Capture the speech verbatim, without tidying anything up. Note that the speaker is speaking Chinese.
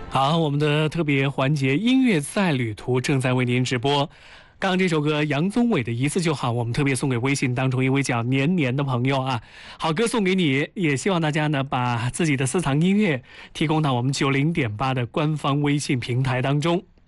好，我们的特别环节音乐在旅途正在为您直播。刚刚这首歌杨宗纬的一次就好，我们特别送给微信当中一位叫年年的朋友啊，好歌送给你，也希望大家呢把自己的私藏音乐提供到我们九零点八的官方微信平台当中。